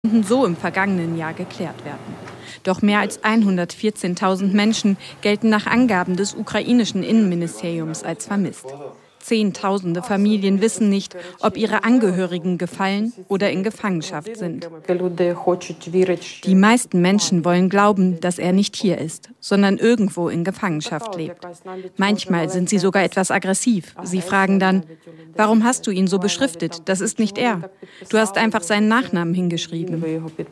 So im vergangenen Jahr geklärt werden. Doch mehr als 114.000 Menschen gelten nach Angaben des ukrainischen Innenministeriums als vermisst. Zehntausende Familien wissen nicht, ob ihre Angehörigen gefallen oder in Gefangenschaft sind. Die meisten Menschen wollen glauben, dass er nicht hier ist, sondern irgendwo in Gefangenschaft lebt. Manchmal sind sie sogar etwas aggressiv. Sie fragen dann: Warum hast du ihn so beschriftet? Das ist nicht er. Du hast einfach seinen Nachnamen hingeschrieben.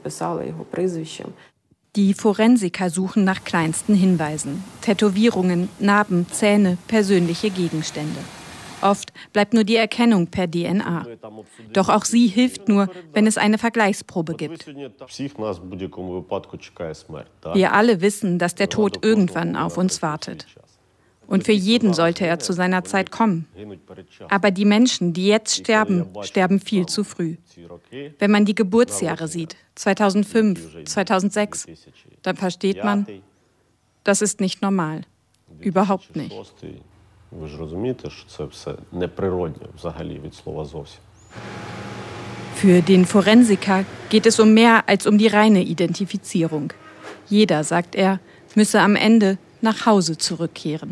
Die Forensiker suchen nach kleinsten Hinweisen: Tätowierungen, Narben, Zähne, persönliche Gegenstände. Oft bleibt nur die Erkennung per DNA. Doch auch sie hilft nur, wenn es eine Vergleichsprobe gibt. Wir alle wissen, dass der Tod irgendwann auf uns wartet. Und für jeden sollte er zu seiner Zeit kommen. Aber die Menschen, die jetzt sterben, sterben viel zu früh. Wenn man die Geburtsjahre sieht, 2005, 2006, dann versteht man, das ist nicht normal. Überhaupt nicht. Ви ж розумієте, що це все неприродне взагалі від слова зовсім. Für den Forensiker geht es um mehr als um die reine Identifizierung. Jeder, sagt er, müsse am Ende nach Hause zurückkehren.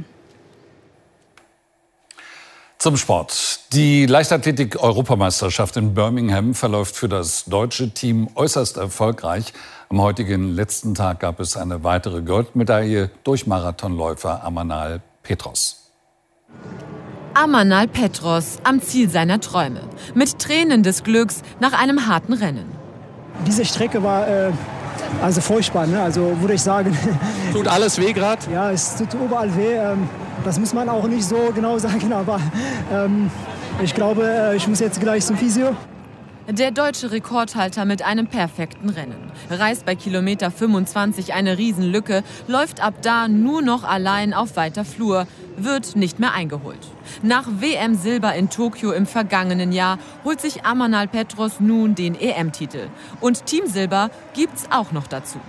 Zum Sport. Die Leichtathletik-Europameisterschaft in Birmingham verläuft für das deutsche Team äußerst erfolgreich. Am heutigen letzten Tag gab es eine weitere Goldmedaille durch Marathonläufer Amanal Petros. Amanal Petros am Ziel seiner Träume. Mit Tränen des Glücks nach einem harten Rennen. Diese Strecke war also furchtbar, ne? Also würde ich sagen. Tut alles weh gerade? Ja, es tut überall weh. Das muss man auch nicht so genau sagen, aber ich glaube, ich muss jetzt gleich zum Physio. Der deutsche Rekordhalter mit einem perfekten Rennen. Reißt bei Kilometer 25 eine Riesenlücke, läuft ab da nur noch allein auf weiter Flur, wird nicht mehr eingeholt. Nach WM-Silber in Tokio im vergangenen Jahr holt sich Amanal Petros nun den EM-Titel. Und Teamsilber gibt's auch noch dazu.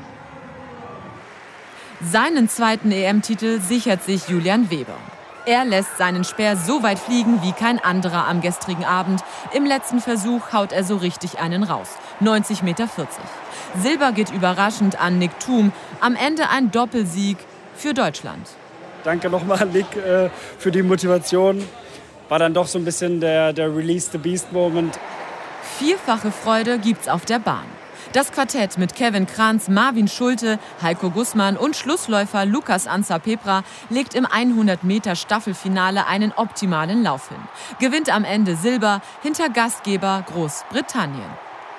Seinen zweiten EM-Titel sichert sich Julian Weber. Er lässt seinen Speer so weit fliegen wie kein anderer am gestrigen Abend. Im letzten Versuch haut er so richtig einen raus. 90,40 Meter. Silber geht überraschend an Nick Thum. Am Ende ein Doppelsieg für Deutschland. Danke nochmal, Nick, für die Motivation. War dann doch so ein bisschen der Release the Beast-Moment. Vierfache Freude gibt's auf der Bahn. Das Quartett mit Kevin Kranz, Marvin Schulte, Heiko Gussmann und Schlussläufer Lukas Ansa-Pepra legt im 100-Meter-Staffelfinale einen optimalen Lauf hin. Gewinnt am Ende Silber hinter Gastgeber Großbritannien.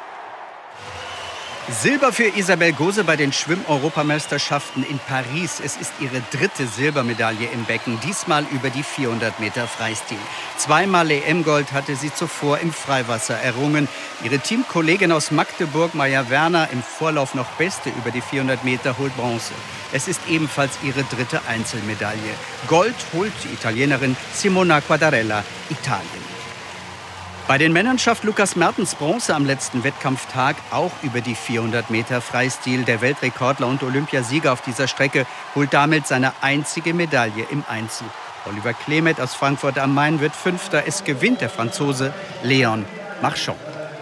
Silber für Isabel Gose bei den Schwimm-Europameisterschaften in Paris. Es ist ihre dritte Silbermedaille im Becken, diesmal über die 400 Meter Freistil. Zweimal EM-Gold hatte sie zuvor im Freiwasser errungen. Ihre Teamkollegin aus Magdeburg, Maja Werner, im Vorlauf noch Beste über die 400 Meter, holt Bronze. Es ist ebenfalls ihre dritte Einzelmedaille. Gold holt die Italienerin Simona Quadarella, Italien. Bei den Männern schafft Lukas Mertens Bronze am letzten Wettkampftag, auch über die 400 Meter Freistil. Der Weltrekordler und Olympiasieger auf dieser Strecke holt damit seine einzige Medaille im Einzel. Oliver Klemet aus Frankfurt am Main wird Fünfter. Es gewinnt der Franzose Léon Marchand.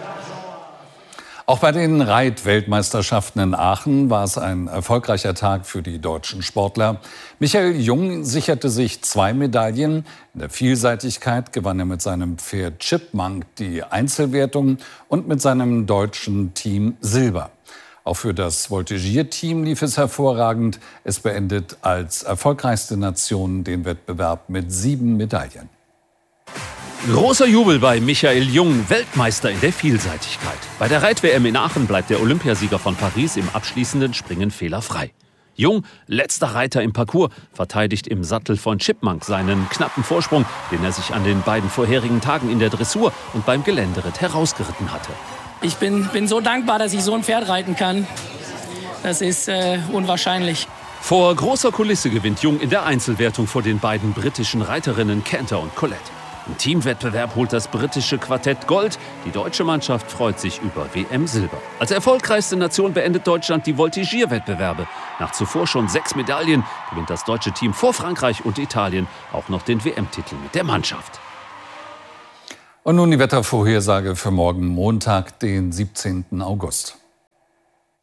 Auch bei den Reit-Weltmeisterschaften in Aachen war es ein erfolgreicher Tag für die deutschen Sportler. Michael Jung sicherte sich 2 Medaillen. In der Vielseitigkeit gewann er mit seinem Pferd Chipmunk die Einzelwertung und mit seinem deutschen Team Silber. Auch für das Voltigierteam lief es hervorragend. Es beendet als erfolgreichste Nation den Wettbewerb mit 7 Medaillen. Großer Jubel bei Michael Jung, Weltmeister in der Vielseitigkeit. Bei der Reit-WM in Aachen bleibt der Olympiasieger von Paris im abschließenden Springen fehlerfrei. Jung, letzter Reiter im Parcours, verteidigt im Sattel von Chipmunk seinen knappen Vorsprung, den er sich an den beiden vorherigen Tagen in der Dressur und beim Geländeritt herausgeritten hatte. Ich bin so dankbar, dass ich so ein Pferd reiten kann. Das ist unwahrscheinlich. Vor großer Kulisse gewinnt Jung in der Einzelwertung vor den beiden britischen Reiterinnen Canter und Colette. Im Teamwettbewerb holt das britische Quartett Gold. Die deutsche Mannschaft freut sich über WM-Silber. Als erfolgreichste Nation beendet Deutschland die Voltigierwettbewerbe. Nach zuvor schon 6 Medaillen gewinnt das deutsche Team vor Frankreich und Italien auch noch den WM-Titel mit der Mannschaft. Und nun die Wettervorhersage für morgen Montag, den 17. August.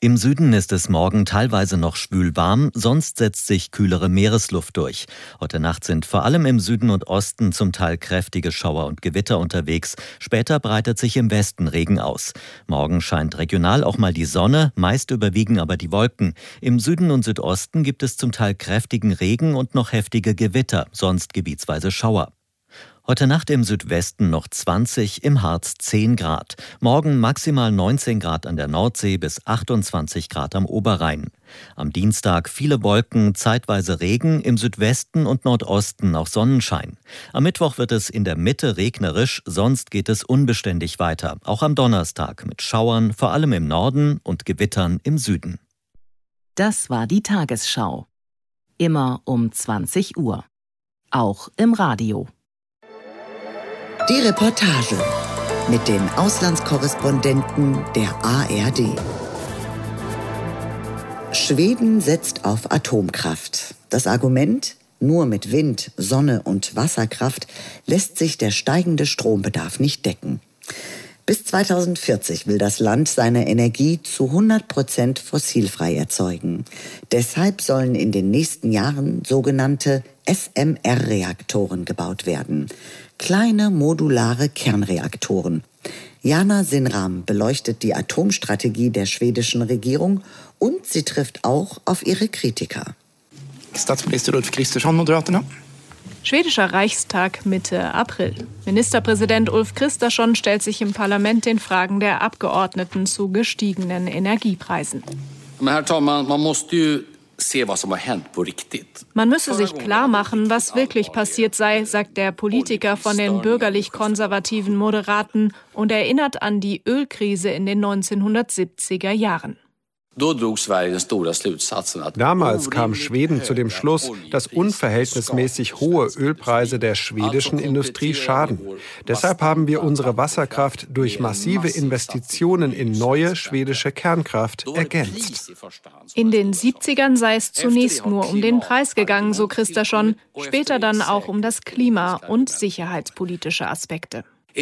Im Süden ist es morgen teilweise noch schwül warm, sonst setzt sich kühlere Meeresluft durch. Heute Nacht sind vor allem im Süden und Osten zum Teil kräftige Schauer und Gewitter unterwegs. Später breitet sich im Westen Regen aus. Morgen scheint regional auch mal die Sonne, meist überwiegen aber die Wolken. Im Süden und Südosten gibt es zum Teil kräftigen Regen und noch heftige Gewitter, sonst gebietsweise Schauer. Heute Nacht im Südwesten noch 20, im Harz 10 Grad. Morgen maximal 19 Grad an der Nordsee bis 28 Grad am Oberrhein. Am Dienstag viele Wolken, zeitweise Regen, im Südwesten und Nordosten auch Sonnenschein. Am Mittwoch wird es in der Mitte regnerisch, sonst geht es unbeständig weiter. Auch am Donnerstag mit Schauern, vor allem im Norden und Gewittern im Süden. Das war die Tagesschau. Immer um 20 Uhr. Auch im Radio. Die Reportage mit den Auslandskorrespondenten der ARD. Schweden setzt auf Atomkraft. Das Argument: nur mit Wind, Sonne und Wasserkraft lässt sich der steigende Strombedarf nicht decken. Bis 2040 will das Land seine Energie zu 100% fossilfrei erzeugen. Deshalb sollen in den nächsten Jahren sogenannte SMR-Reaktoren gebaut werden. Kleine modulare Kernreaktoren. Jana Sinnram beleuchtet die Atomstrategie der schwedischen Regierung und sie trifft auch auf ihre Kritiker. Statsminister Ulf Kristersson, Moderaterna. Schwedischer Reichstag Mitte April. Ministerpräsident Ulf Kristersson stellt sich im Parlament den Fragen der Abgeordneten zu gestiegenen Energiepreisen. Herr Talman, Man müsse sich klar machen, was wirklich passiert sei, sagt der Politiker von den bürgerlich-konservativen Moderaten und erinnert an die Ölkrise in den 1970er Jahren. Damals kam Schweden zu dem Schluss, dass unverhältnismäßig hohe Ölpreise der schwedischen Industrie schaden. Deshalb haben wir unsere Wasserkraft durch massive Investitionen in neue schwedische Kernkraft ergänzt. In den 70ern sei es zunächst nur um den Preis gegangen, so Kristersson, später dann auch um das Klima und sicherheitspolitische Aspekte.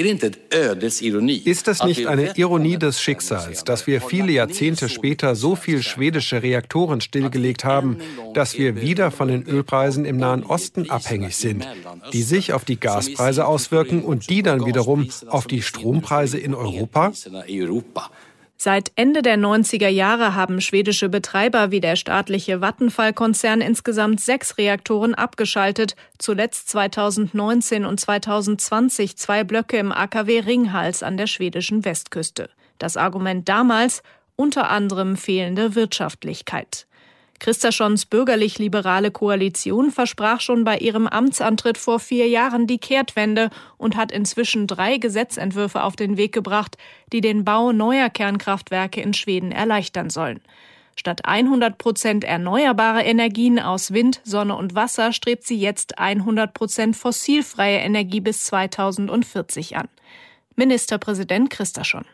Ist es nicht eine Ironie des Schicksals, dass wir viele Jahrzehnte später so viel schwedische Reaktoren stillgelegt haben, dass wir wieder von den Ölpreisen im Nahen Osten abhängig sind, die sich auf die Gaspreise auswirken und die dann wiederum auf die Strompreise in Europa? Seit Ende der 90er Jahre haben schwedische Betreiber wie der staatliche Vattenfall-Konzern insgesamt 6 Reaktoren abgeschaltet, zuletzt 2019 und 2020 2 Blöcke im AKW Ringhals an der schwedischen Westküste. Das Argument damals: unter anderem fehlende Wirtschaftlichkeit. Kristerssons bürgerlich-liberale Koalition versprach schon bei ihrem Amtsantritt vor 4 Jahren die Kehrtwende und hat inzwischen 3 Gesetzentwürfe auf den Weg gebracht, die den Bau neuer Kernkraftwerke in Schweden erleichtern sollen. Statt 100% erneuerbare Energien aus Wind, Sonne und Wasser strebt sie jetzt 100% fossilfreie Energie bis 2040 an. Ministerpräsident Kristersson.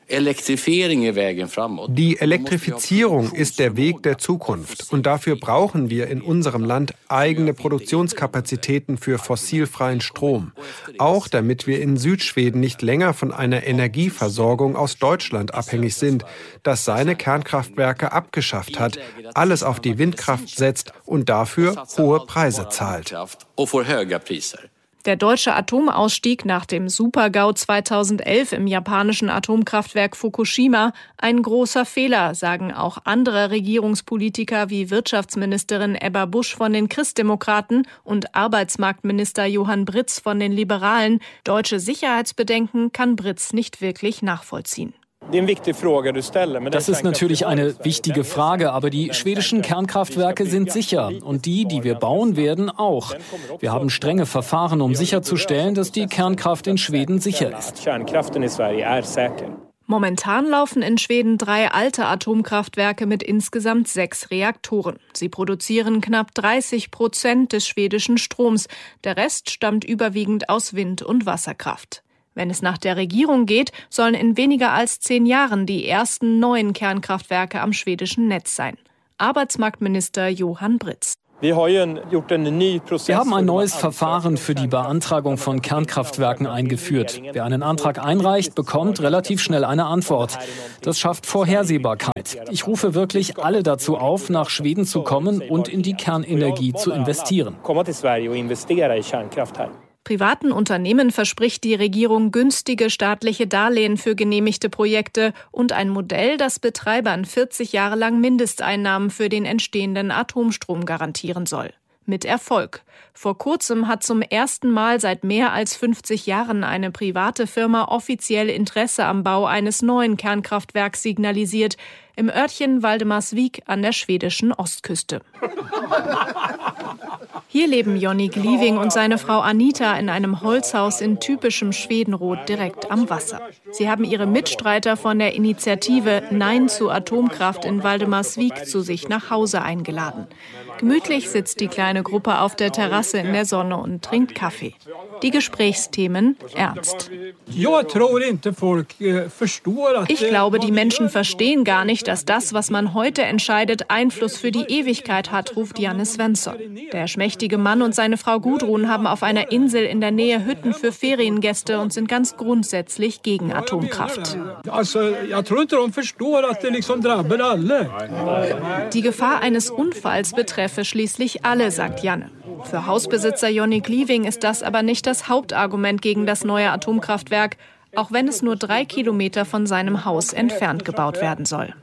Die Elektrifizierung ist der Weg der Zukunft und dafür brauchen wir in unserem Land eigene Produktionskapazitäten für fossilfreien Strom. Auch damit wir in Südschweden nicht länger von einer Energieversorgung aus Deutschland abhängig sind, das seine Kernkraftwerke abgeschafft hat, alles auf die Windkraft setzt und dafür hohe Preise zahlt. Der deutsche Atomausstieg nach dem Super-GAU 2011 im japanischen Atomkraftwerk Fukushima ein großer Fehler, sagen auch andere Regierungspolitiker wie Wirtschaftsministerin Ebba Busch von den Christdemokraten und Arbeitsmarktminister Johann Britz von den Liberalen. Deutsche Sicherheitsbedenken kann Britz nicht wirklich nachvollziehen. Das ist natürlich eine wichtige Frage, aber die schwedischen Kernkraftwerke sind sicher und die wir bauen werden, auch. Wir haben strenge Verfahren, um sicherzustellen, dass die Kernkraft in Schweden sicher ist. Momentan laufen in Schweden 3 alte Atomkraftwerke mit insgesamt 6 Reaktoren. Sie produzieren knapp 30% des schwedischen Stroms. Der Rest stammt überwiegend aus Wind- und Wasserkraft. Wenn es nach der Regierung geht, sollen in weniger als 10 Jahren die ersten neuen Kernkraftwerke am schwedischen Netz sein. Arbeitsmarktminister Johann Britz. Wir haben ein neues Verfahren für die Beantragung von Kernkraftwerken eingeführt. Wer einen Antrag einreicht, bekommt relativ schnell eine Antwort. Das schafft Vorhersehbarkeit. Ich rufe wirklich alle dazu auf, nach Schweden zu kommen und in die Kernenergie zu investieren. Privaten Unternehmen verspricht die Regierung günstige staatliche Darlehen für genehmigte Projekte und ein Modell, das Betreibern 40 Jahre lang Mindesteinnahmen für den entstehenden Atomstrom garantieren soll. Mit Erfolg. Vor kurzem hat zum ersten Mal seit mehr als 50 Jahren eine private Firma offiziell Interesse am Bau eines neuen Kernkraftwerks signalisiert, im Örtchen Valdemarsvik an der schwedischen Ostküste. Hier leben Jonny Gliving und seine Frau Anita in einem Holzhaus in typischem Schwedenrot direkt am Wasser. Sie haben ihre Mitstreiter von der Initiative Nein zu Atomkraft in Valdemarsvik zu sich nach Hause eingeladen. Gemütlich sitzt die kleine Gruppe auf der Terrasse in der Sonne und trinkt Kaffee. Die Gesprächsthemen ernst. Ich glaube, die Menschen verstehen gar nicht, dass das, was man heute entscheidet, Einfluss für die Ewigkeit hat, ruft Janne Svensson. Der schmächtige Mann und seine Frau Gudrun haben auf einer Insel in der Nähe Hütten für Feriengäste und sind ganz grundsätzlich gegen Atomkraft. Die Gefahr eines Unfalls betreffe schließlich alle, sagt Janne. Für Hausbesitzer Jonny Gliving ist das aber nicht das Hauptargument gegen das neue Atomkraftwerk, auch wenn es nur 3 Kilometer von seinem Haus entfernt gebaut werden soll.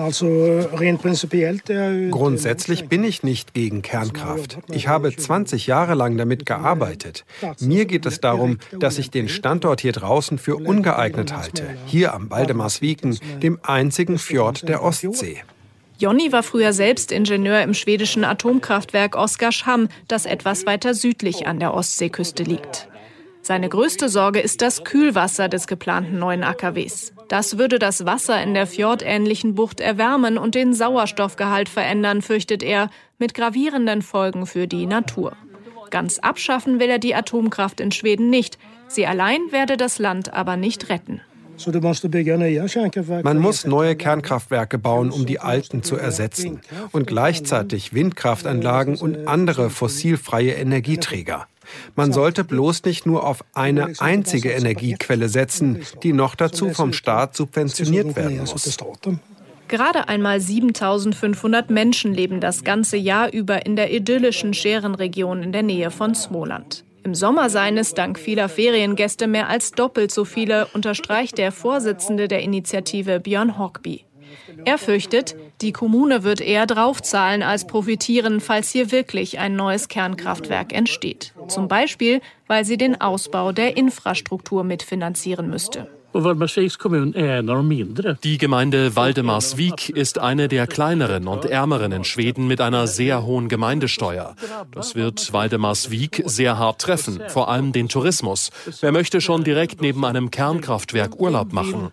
Grundsätzlich bin ich nicht gegen Kernkraft. Ich habe 20 Jahre lang damit gearbeitet. Mir geht es darum, dass ich den Standort hier draußen für ungeeignet halte. Hier am Valdemarsviken, dem einzigen Fjord der Ostsee. Jonny war früher selbst Ingenieur im schwedischen Atomkraftwerk Oskarshamn, das etwas weiter südlich an der Ostseeküste liegt. Seine größte Sorge ist das Kühlwasser des geplanten neuen AKWs. Das würde das Wasser in der fjordähnlichen Bucht erwärmen und den Sauerstoffgehalt verändern, fürchtet er, mit gravierenden Folgen für die Natur. Ganz abschaffen will er die Atomkraft in Schweden nicht. Sie allein werde das Land aber nicht retten. Man muss neue Kernkraftwerke bauen, um die alten zu ersetzen. Und gleichzeitig Windkraftanlagen und andere fossilfreie Energieträger. Man sollte bloß nicht nur auf eine einzige Energiequelle setzen, die noch dazu vom Staat subventioniert werden muss. Gerade einmal 7.500 Menschen leben das ganze Jahr über in der idyllischen Scherenregion in der Nähe von Småland. Im Sommer seien es dank vieler Feriengäste mehr als doppelt so viele, unterstreicht der Vorsitzende der Initiative Björn Hockby. Er fürchtet, die Kommune wird eher draufzahlen als profitieren, falls hier wirklich ein neues Kernkraftwerk entsteht. Zum Beispiel, weil sie den Ausbau der Infrastruktur mitfinanzieren müsste. Die Gemeinde Valdemarsvik ist eine der kleineren und ärmeren in Schweden mit einer sehr hohen Gemeindesteuer. Das wird Valdemarsvik sehr hart treffen, vor allem den Tourismus. Wer möchte schon direkt neben einem Kernkraftwerk Urlaub machen?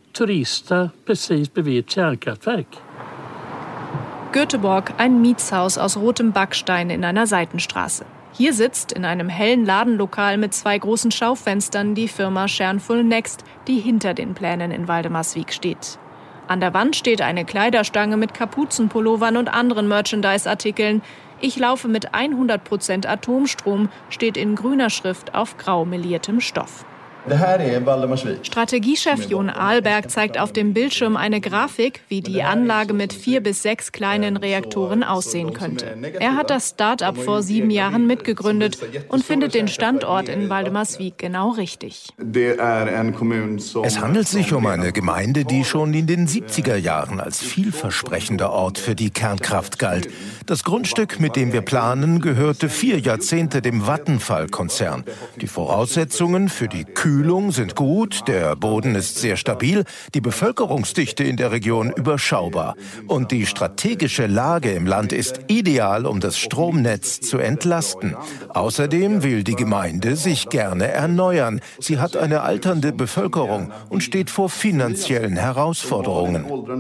Göteborg, ein Mietshaus aus rotem Backstein in einer Seitenstraße. Hier sitzt in einem hellen Ladenlokal mit 2 großen Schaufenstern die Firma Stjärnfull Next, die hinter den Plänen in Valdemarsvik steht. An der Wand steht eine Kleiderstange mit Kapuzenpullovern und anderen Merchandise-Artikeln. Ich laufe mit 100% Atomstrom, steht in grüner Schrift auf grau meliertem Stoff. Strategiechef Jon Ahlberg zeigt auf dem Bildschirm eine Grafik, wie die Anlage mit 4 bis 6 kleinen Reaktoren aussehen könnte. Er hat das Start-up vor 7 Jahren mitgegründet und findet den Standort in Valdemarsvik genau richtig. Es handelt sich um eine Gemeinde, die schon in den 70er Jahren als vielversprechender Ort für die Kernkraft galt. Das Grundstück, mit dem wir planen, gehörte 4 Jahrzehnte dem Vattenfall-Konzern. Die Voraussetzungen für die Kühlung sind gut, der Boden ist sehr stabil, die Bevölkerungsdichte in der Region überschaubar. Und die strategische Lage im Land ist ideal, um das Stromnetz zu entlasten. Außerdem will die Gemeinde sich gerne erneuern. Sie hat eine alternde Bevölkerung und steht vor finanziellen Herausforderungen.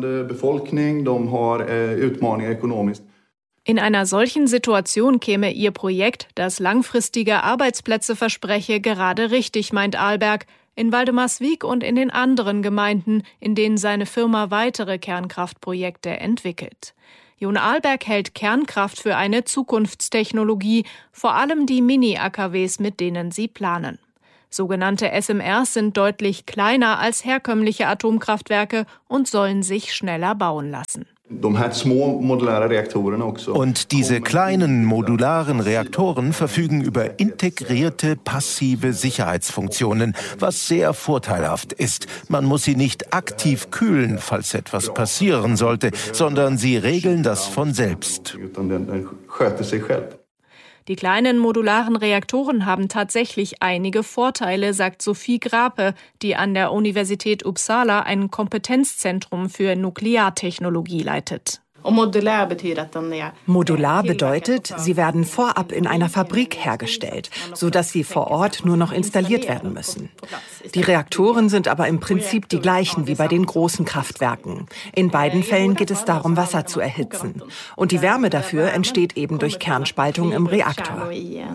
In einer solchen Situation käme ihr Projekt, das langfristige Arbeitsplätze verspreche, gerade richtig, meint Ahlberg, in Valdemarsvik und in den anderen Gemeinden, in denen seine Firma weitere Kernkraftprojekte entwickelt. Jon Ahlberg hält Kernkraft für eine Zukunftstechnologie, vor allem die Mini-AKWs, mit denen sie planen. Sogenannte SMRs sind deutlich kleiner als herkömmliche Atomkraftwerke und sollen sich schneller bauen lassen. Und diese kleinen modularen Reaktoren verfügen über integrierte passive Sicherheitsfunktionen, was sehr vorteilhaft ist. Man muss sie nicht aktiv kühlen, falls etwas passieren sollte, sondern sie regeln das von selbst. Die kleinen modularen Reaktoren haben tatsächlich einige Vorteile, sagt Sophie Grape, die an der Universität Uppsala ein Kompetenzzentrum für Nukleartechnologie leitet. Modular bedeutet, sie werden vorab in einer Fabrik hergestellt, sodass sie vor Ort nur noch installiert werden müssen. Die Reaktoren sind aber im Prinzip die gleichen wie bei den großen Kraftwerken. In beiden Fällen geht es darum, Wasser zu erhitzen. Und die Wärme dafür entsteht eben durch Kernspaltung im Reaktor.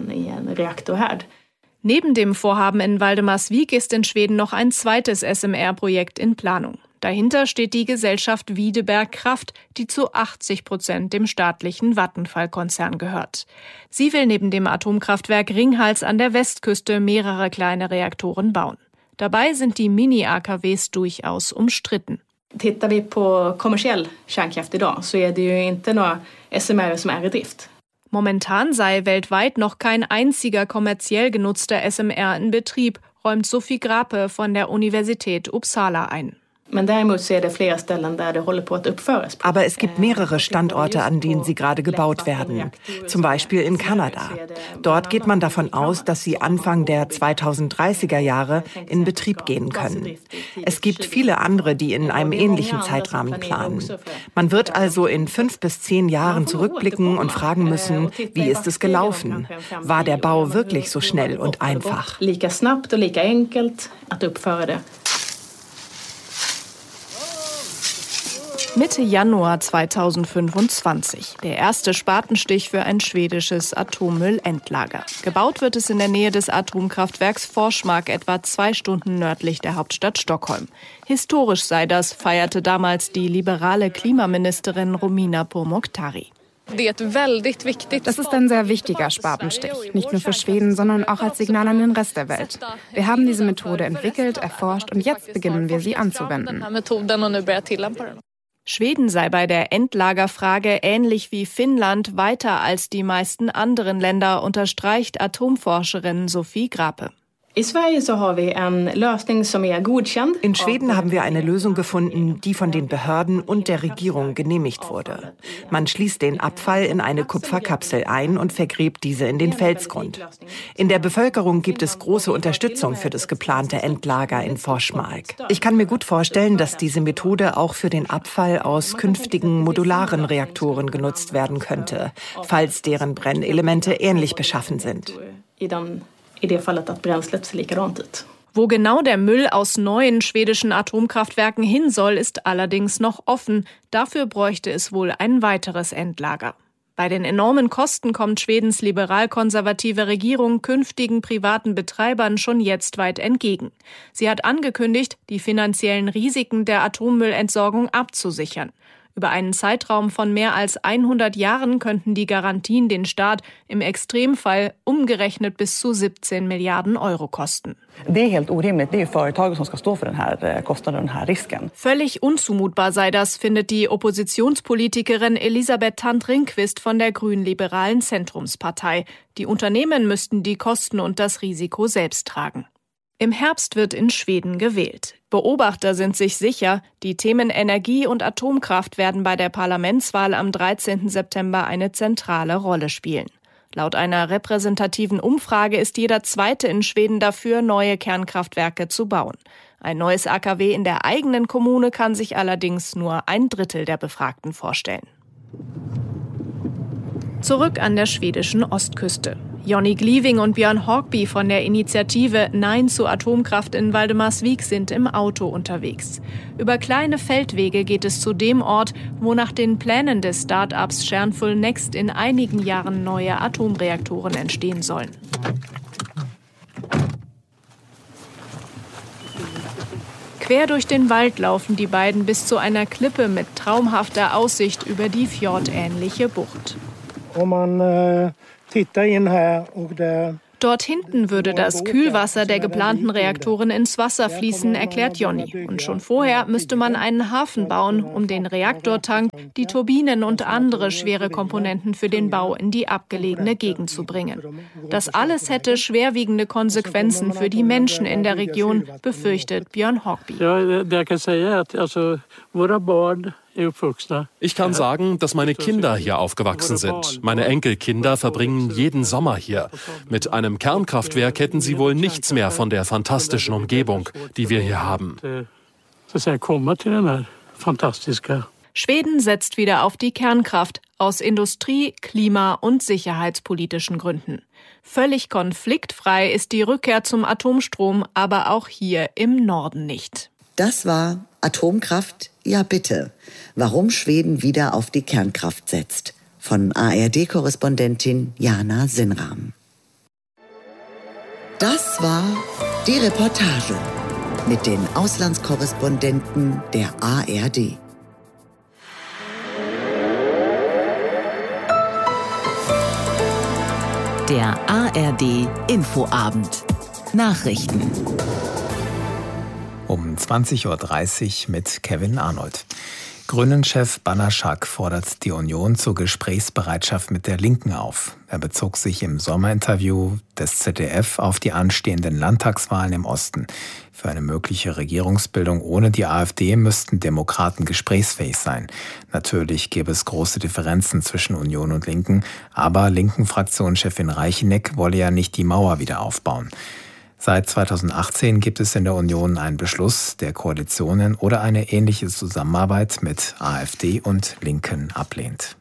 Neben dem Vorhaben in Valdemarsvik ist in Schweden noch ein zweites SMR-Projekt in Planung. Dahinter steht die Gesellschaft Videberg Kraft, die zu 80% dem staatlichen Vattenfall-Konzern gehört. Sie will neben dem Atomkraftwerk Ringhals an der Westküste mehrere kleine Reaktoren bauen. Dabei sind die Mini-AKWs durchaus umstritten. Tittar vi på kommersiell kärnkraft idag så är det ju inte några SMR som är i drift. Momentan sei weltweit noch kein einziger kommerziell genutzter SMR in Betrieb, räumt Sophie Grape von der Universität Uppsala ein. Aber es gibt mehrere Standorte, an denen sie gerade gebaut werden. Zum Beispiel in Kanada. Dort geht man davon aus, dass sie Anfang der 2030er Jahre in Betrieb gehen können. Es gibt viele andere, die in einem ähnlichen Zeitrahmen planen. Man wird also in 5 bis 10 Jahren zurückblicken und fragen müssen, wie ist es gelaufen? War der Bau wirklich so schnell und einfach? Mitte Januar 2025. Der erste Spatenstich für ein schwedisches Atommüllendlager. Gebaut wird es in der Nähe des Atomkraftwerks Forsmark, etwa 2 Stunden nördlich der Hauptstadt Stockholm. Historisch sei das, feierte damals die liberale Klimaministerin Romina Pourmokhtari. Das ist ein sehr wichtiger Spatenstich, nicht nur für Schweden, sondern auch als Signal an den Rest der Welt. Wir haben diese Methode entwickelt, erforscht und jetzt beginnen wir sie anzuwenden. Schweden sei bei der Endlagerfrage ähnlich wie Finnland weiter als die meisten anderen Länder, unterstreicht Atomforscherin Sophie Grape. In Schweden haben wir eine Lösung gefunden, die von den Behörden und der Regierung genehmigt wurde. Man schließt den Abfall in eine Kupferkapsel ein und vergräbt diese in den Felsgrund. In der Bevölkerung gibt es große Unterstützung für das geplante Endlager in Forsmark. Ich kann mir gut vorstellen, dass diese Methode auch für den Abfall aus künftigen modularen Reaktoren genutzt werden könnte, falls deren Brennelemente ähnlich beschaffen sind. Wo genau der Müll aus neuen schwedischen Atomkraftwerken hin soll, ist allerdings noch offen. Dafür bräuchte es wohl ein weiteres Endlager. Bei den enormen Kosten kommt Schwedens liberal-konservative Regierung künftigen privaten Betreibern schon jetzt weit entgegen. Sie hat angekündigt, die finanziellen Risiken der Atommüllentsorgung abzusichern. Über einen Zeitraum von mehr als 100 Jahren könnten die Garantien den Staat im Extremfall umgerechnet bis zu 17 Milliarden Euro kosten. Völlig unzumutbar sei das, findet die Oppositionspolitikerin Elisabeth Thand-Ringqvist von der grünliberalen Zentrumspartei. Die Unternehmen müssten die Kosten und das Risiko selbst tragen. Im Herbst wird in Schweden gewählt. Beobachter sind sich sicher, die Themen Energie und Atomkraft werden bei der Parlamentswahl am 13. September eine zentrale Rolle spielen. Laut einer repräsentativen Umfrage ist jeder Zweite in Schweden dafür, neue Kernkraftwerke zu bauen. Ein neues AKW in der eigenen Kommune kann sich allerdings nur 1/3 der Befragten vorstellen. Zurück an der schwedischen Ostküste. Jonny Glieving und Björn Hagby von der Initiative Nein zu Atomkraft in Valdemarsvik sind im Auto unterwegs. Über kleine Feldwege geht es zu dem Ort, wo nach den Plänen des Start-ups Kärnfull Next in einigen Jahren neue Atomreaktoren entstehen sollen. Quer durch den Wald laufen die beiden bis zu einer Klippe mit traumhafter Aussicht über die fjordähnliche Bucht. Dort hinten würde das Kühlwasser der geplanten Reaktoren ins Wasser fließen, erklärt Jonny. Und schon vorher müsste man einen Hafen bauen, um den Reaktortank, die Turbinen und andere schwere Komponenten für den Bau in die abgelegene Gegend zu bringen. Das alles hätte schwerwiegende Konsequenzen für die Menschen in der Region, befürchtet Björn Hogby. Ich kann sagen, dass meine Kinder hier aufgewachsen sind. Meine Enkelkinder verbringen jeden Sommer hier. Mit einem Kernkraftwerk hätten sie wohl nichts mehr von der fantastischen Umgebung, die wir hier haben. Schweden setzt wieder auf die Kernkraft, aus Industrie-, Klima- und sicherheitspolitischen Gründen. Völlig konfliktfrei ist die Rückkehr zum Atomstrom, aber auch hier im Norden nicht. Das war Atomkraft, ja bitte. Warum Schweden wieder auf die Kernkraft setzt. Von ARD-Korrespondentin Jana Sinnram. Das war die Reportage mit den Auslandskorrespondenten der ARD. Der ARD Infoabend. Nachrichten. Um 20.30 Uhr mit Kevin Arnold. Grünen-Chef Banaschak fordert die Union zur Gesprächsbereitschaft mit der Linken auf. Er bezog sich im Sommerinterview des ZDF auf die anstehenden Landtagswahlen im Osten. Für eine mögliche Regierungsbildung ohne die AfD müssten Demokraten gesprächsfähig sein. Natürlich gäbe es große Differenzen zwischen Union und Linken, aber Linken-Fraktionschefin Reicheneck wolle ja nicht die Mauer wieder aufbauen. Seit 2018 gibt es in der Union einen Beschluss, der Koalitionen oder eine ähnliche Zusammenarbeit mit AfD und Linken ablehnt.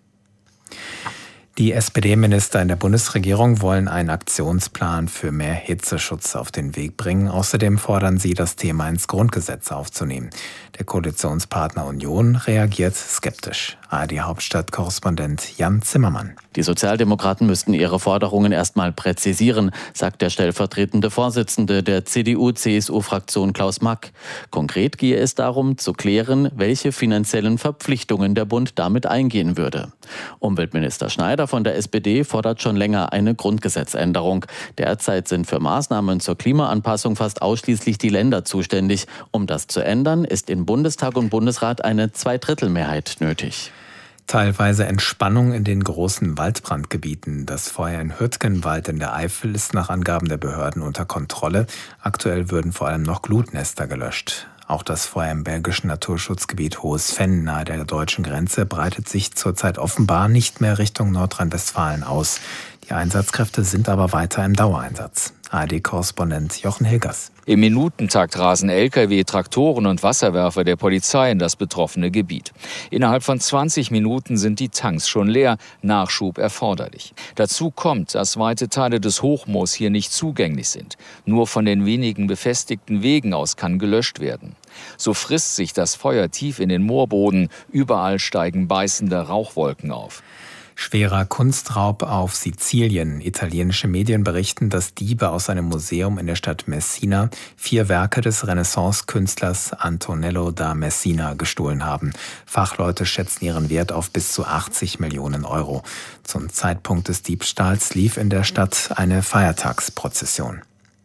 Die SPD-Minister in der Bundesregierung wollen einen Aktionsplan für mehr Hitzeschutz auf den Weg bringen. Außerdem fordern sie, das Thema ins Grundgesetz aufzunehmen. Der Koalitionspartner Union reagiert skeptisch. ARD-Hauptstadt-Korrespondent Jan Zimmermann. Die Sozialdemokraten müssten ihre Forderungen erstmal präzisieren, sagt der stellvertretende Vorsitzende der CDU-CSU-Fraktion Klaus Mack. Konkret gehe es darum, zu klären, welche finanziellen Verpflichtungen der Bund damit eingehen würde. Umweltminister Schneider von der SPD fordert schon länger eine Grundgesetzänderung. Derzeit sind für Maßnahmen zur Klimaanpassung fast ausschließlich die Länder zuständig. Um das zu ändern, ist in Bundestag und Bundesrat eine Zweidrittelmehrheit nötig. Teilweise Entspannung in den großen Waldbrandgebieten. Das Feuer in Hürtgenwald in der Eifel ist nach Angaben der Behörden unter Kontrolle. Aktuell würden vor allem noch Glutnester gelöscht. Auch das Feuer im belgischen Naturschutzgebiet Hohes Venn nahe der deutschen Grenze breitet sich zurzeit offenbar nicht mehr Richtung Nordrhein-Westfalen aus. Die Einsatzkräfte sind aber weiter im Dauereinsatz. ARD-Korrespondent Jochen Hilgers. Im Minutentakt rasen Lkw, Traktoren und Wasserwerfer der Polizei in das betroffene Gebiet. Innerhalb von 20 Minuten sind die Tanks schon leer, Nachschub erforderlich. Dazu kommt, dass weite Teile des Hochmoos hier nicht zugänglich sind. Nur von den wenigen befestigten Wegen aus kann gelöscht werden. So frisst sich das Feuer tief in den Moorboden, überall steigen beißende Rauchwolken auf. Schwerer Kunstraub auf Sizilien. Italienische Medien berichten, dass Diebe aus einem Museum in der Stadt Messina 4 Werke des Renaissance-Künstlers Antonello da Messina gestohlen haben. Fachleute schätzen ihren Wert auf bis zu 80 Millionen Euro. Zum Zeitpunkt des Diebstahls lief in der Stadt eine Feiertagsprozession.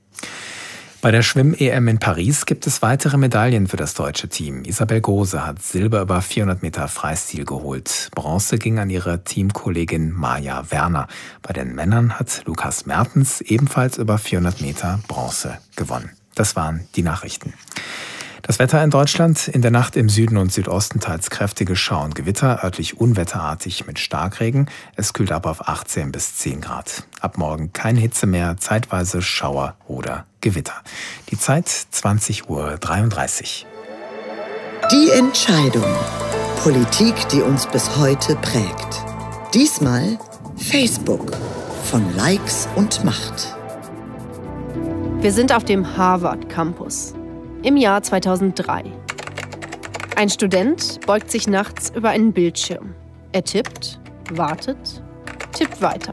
Bei der Schwimm-EM in Paris gibt es weitere Medaillen für das deutsche Team. Isabel Gose hat Silber über 400 Meter Freistil geholt. Bronze ging an ihre Teamkollegin Maja Werner. Bei den Männern hat Lukas Mertens ebenfalls über 400 Meter Bronze gewonnen. Das waren die Nachrichten. Das Wetter in Deutschland: in der Nacht im Süden und Südosten teils kräftige Schau- und Gewitter, örtlich unwetterartig mit Starkregen. Es kühlt ab auf 18 bis 10 Grad. Ab morgen keine Hitze mehr, zeitweise Schauer oder Gewitter. Die Zeit 20.33 Uhr. Die Entscheidung. Politik, die uns bis heute prägt. Diesmal Facebook. Von Likes und Macht. Wir sind auf dem Harvard Campus. Im Jahr 2003. Ein Student beugt sich nachts über einen Bildschirm. Er tippt, wartet, tippt weiter.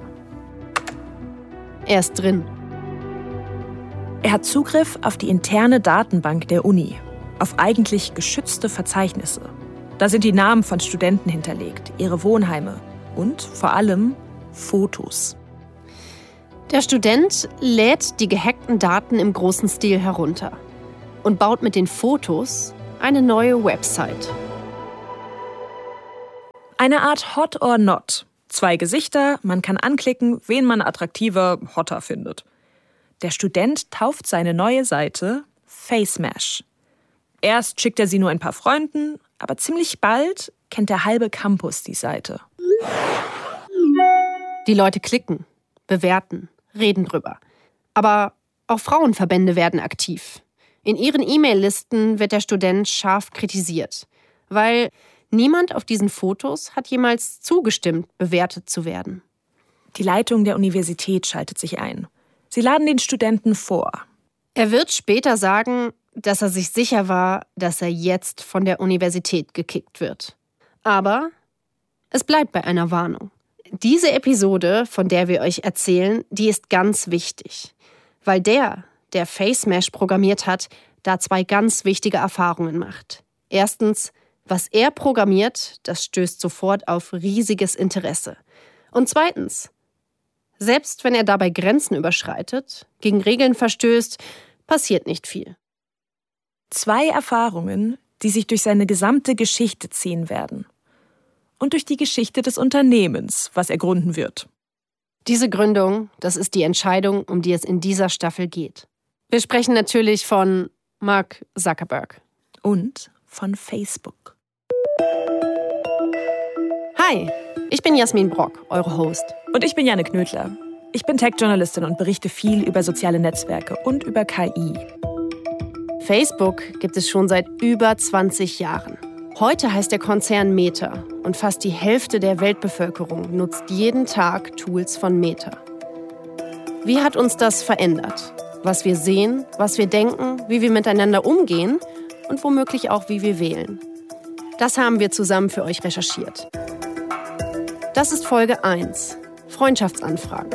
Er ist drin. Er hat Zugriff auf die interne Datenbank der Uni. auf eigentlich geschützte Verzeichnisse. Da sind die Namen von Studenten hinterlegt, ihre Wohnheime und vor allem Fotos. Der Student lädt die gehackten Daten im großen Stil herunter und baut mit den Fotos eine neue Website. Eine Art Hot or Not. 2 Gesichter, man kann anklicken, wen man attraktiver, hotter findet. Der Student tauft seine neue Seite FaceMash. Erst schickt er sie nur ein paar Freunden, aber ziemlich bald kennt der halbe Campus die Seite. Die Leute klicken, bewerten, reden drüber. Aber auch Frauenverbände werden aktiv. In ihren E-Mail-Listen wird der Student scharf kritisiert, weil niemand auf diesen Fotos hat jemals zugestimmt, bewertet zu werden. Die Leitung der Universität schaltet sich ein. Sie laden den Studenten vor. Er wird später sagen, dass er sich sicher war, dass er jetzt von der Universität gekickt wird. Aber es bleibt bei einer Warnung. Diese Episode, von der wir euch erzählen, die ist ganz wichtig. Weil der FaceMash programmiert hat, da 2 ganz wichtige Erfahrungen macht. Erstens, was er programmiert, das stößt sofort auf riesiges Interesse. Und zweitens, selbst wenn er dabei Grenzen überschreitet, gegen Regeln verstößt, passiert nicht viel. 2 Erfahrungen, die sich durch seine gesamte Geschichte ziehen werden. Und durch die Geschichte des Unternehmens, was er gründen wird. Diese Gründung, das ist die Entscheidung, um die es in dieser Staffel geht. Wir sprechen natürlich von Mark Zuckerberg. Und von Facebook. Hi, ich bin Jasmin Brock, eure Host. Und ich bin Janne Knödler. Ich bin Tech-Journalistin und berichte viel über soziale Netzwerke und über KI. Facebook gibt es schon seit über 20 Jahren. Heute heißt der Konzern Meta und fast die Hälfte der Weltbevölkerung nutzt jeden Tag Tools von Meta. Wie hat uns das verändert? Was wir sehen, was wir denken, wie wir miteinander umgehen und womöglich auch, wie wir wählen. Das haben wir zusammen für euch recherchiert. Das ist Folge 1, Freundschaftsanfrage.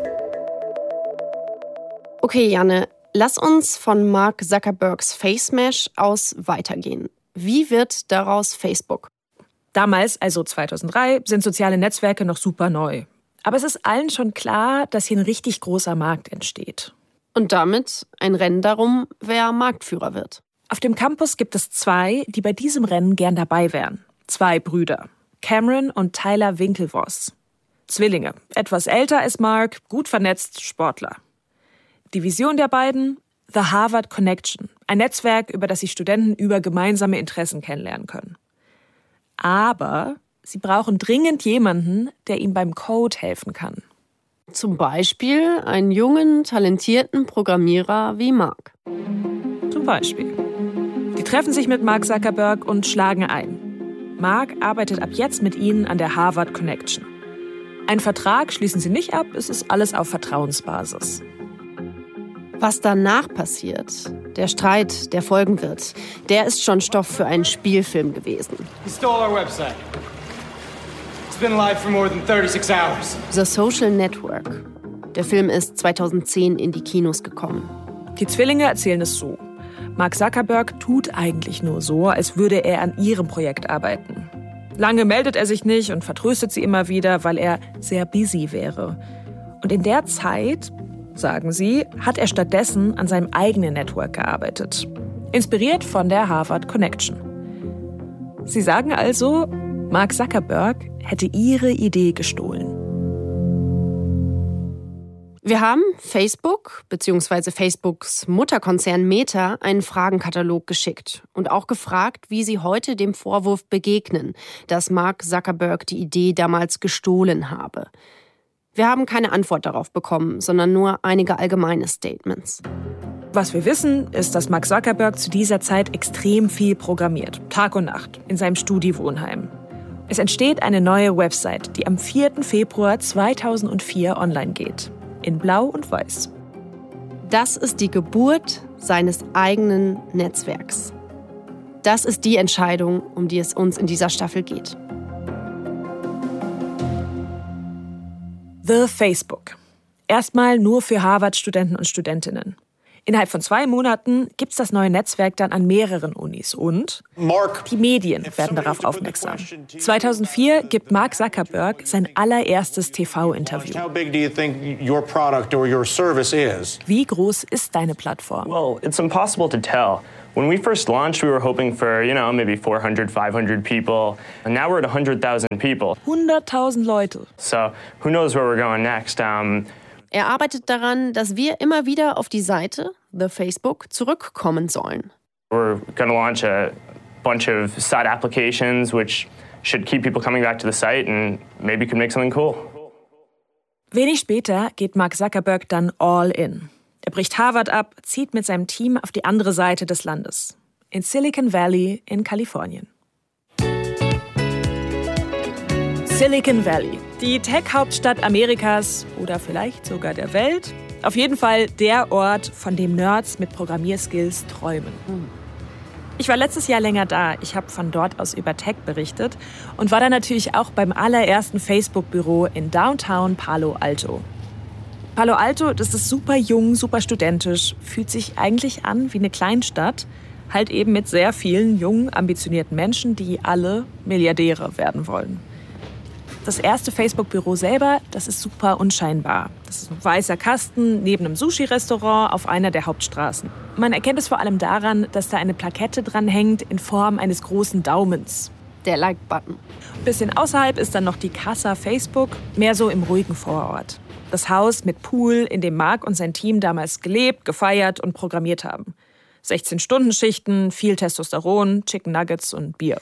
Okay, Janne, lass uns von Mark Zuckerbergs FaceMash aus weitergehen. Wie wird daraus Facebook? Damals, also 2003, sind soziale Netzwerke noch super neu. Aber es ist allen schon klar, dass hier ein richtig großer Markt entsteht. Und damit ein Rennen darum, wer Marktführer wird. Auf dem Campus gibt es 2, die bei diesem Rennen gern dabei wären. 2 Brüder, Cameron und Tyler Winklevoss. Zwillinge, etwas älter als Mark, gut vernetzt, Sportler. Die Vision der beiden? The Harvard Connection, ein Netzwerk, über das sich Studenten über gemeinsame Interessen kennenlernen können. Aber sie brauchen dringend jemanden, der ihnen beim Code helfen kann. Zum Beispiel einen jungen, talentierten Programmierer wie Mark. Zum Beispiel. Die treffen sich mit Mark Zuckerberg und schlagen ein. Mark arbeitet ab jetzt mit ihnen an der Harvard Connection. Einen Vertrag schließen sie nicht ab, es ist alles auf Vertrauensbasis. Was danach passiert, der Streit, der folgen wird, der ist schon Stoff für einen Spielfilm gewesen. He stole our website. It's been live for more than 36 hours. The Social Network. Der Film ist 2010 in die Kinos gekommen. Die Zwillinge erzählen es so. Mark Zuckerberg tut eigentlich nur so, als würde er an ihrem Projekt arbeiten. Lange meldet er sich nicht und vertröstet sie immer wieder, weil er sehr busy wäre. Und in der Zeit, sagen sie, hat er stattdessen an seinem eigenen Network gearbeitet. Inspiriert von der Harvard Connection. Sie sagen also, Mark Zuckerberg hätte ihre Idee gestohlen. Wir haben Facebook bzw. Facebooks Mutterkonzern Meta einen Fragenkatalog geschickt und auch gefragt, wie sie heute dem Vorwurf begegnen, dass Mark Zuckerberg die Idee damals gestohlen habe. Wir haben keine Antwort darauf bekommen, sondern nur einige allgemeine Statements. Was wir wissen, ist, dass Mark Zuckerberg zu dieser Zeit extrem viel programmiert, Tag und Nacht, in seinem Studi-Wohnheim. Es entsteht eine neue Website, die am 4. Februar 2004 online geht. In Blau und Weiß. Das ist die Geburt seines eigenen Netzwerks. Das ist die Entscheidung, um die es uns in dieser Staffel geht. The Facebook. Erstmal nur für Harvard-Studenten und Studentinnen. Innerhalb von 2 Monaten gibt es das neue Netzwerk dann an mehreren Unis und die Medien werden darauf aufmerksam. 2004 gibt Mark Zuckerberg sein allererstes TV-Interview. Wie groß ist deine Plattform? Well, it's impossible to tell. When we first launched, we were hoping for, maybe 400, 500 people. And now we're at 100,000 people. 100.000 Leute. So, who knows where we're going next? Er arbeitet daran, dass wir immer wieder auf die Seite, The Facebook, zurückkommen sollen. We're going to launch a bunch of side applications, which should keep people coming back to the site and maybe could make something cool. Wenig später geht Mark Zuckerberg dann all in. Er bricht Harvard ab, zieht mit seinem Team auf die andere Seite des Landes, in Silicon Valley in Kalifornien. Silicon Valley, die Tech-Hauptstadt Amerikas oder vielleicht sogar der Welt. Auf jeden Fall der Ort, von dem Nerds mit Programmierskills träumen. Ich war letztes Jahr länger da. Ich habe von dort aus über Tech berichtet und war dann natürlich auch beim allerersten Facebook-Büro in Downtown Palo Alto. Palo Alto, das ist super jung, super studentisch, fühlt sich eigentlich an wie eine Kleinstadt, halt eben mit sehr vielen jungen, ambitionierten Menschen, die alle Milliardäre werden wollen. Das erste Facebook-Büro selber, das ist super unscheinbar. Das ist ein weißer Kasten neben einem Sushi-Restaurant auf einer der Hauptstraßen. Man erkennt es vor allem daran, dass da eine Plakette dran hängt in Form eines großen Daumens. Der Like-Button. Ein bisschen außerhalb ist dann noch die Casa Facebook, mehr so im ruhigen Vorort. Das Haus mit Pool, in dem Mark und sein Team damals gelebt, gefeiert und programmiert haben. 16-Stunden-Schichten, viel Testosteron, Chicken Nuggets und Bier.